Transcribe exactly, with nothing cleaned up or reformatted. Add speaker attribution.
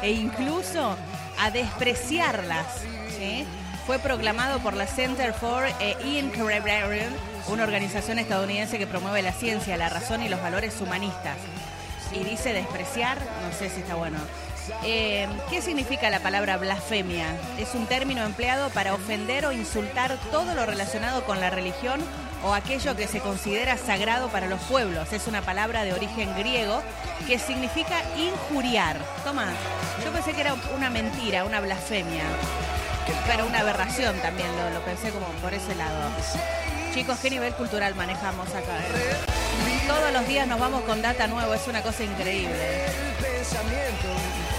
Speaker 1: e incluso a despreciarlas, ¿sí? Fue proclamado por la Center for Incorporation, una organización estadounidense que promueve la ciencia, la razón y los valores humanistas. Y dice despreciar, no sé si está bueno. Eh, ¿Qué significa la palabra blasfemia? Es un término empleado para ofender o insultar todo lo relacionado con la religión o aquello que se considera sagrado para los pueblos. Es una palabra de origen griego que significa injuriar. Toma, yo pensé que era una mentira, una blasfemia. Pero una aberración también, lo, lo pensé como por ese lado. Chicos, ¿qué nivel cultural manejamos acá? ¿Eh? Todos los días nos vamos con data nuevo, es una cosa increíble.